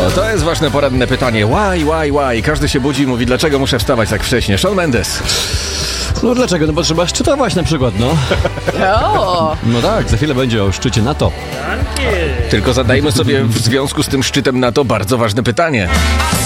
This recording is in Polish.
To jest ważne poranne pytanie. Why? Każdy się budzi i mówi, dlaczego muszę wstawać tak wcześnie? Shawn Mendes. No dlaczego? No bo trzeba szczytować na przykład, no. O! No tak, za chwilę będzie o szczycie NATO. Tylko zadajmy sobie w związku z tym szczytem NATO bardzo ważne pytanie.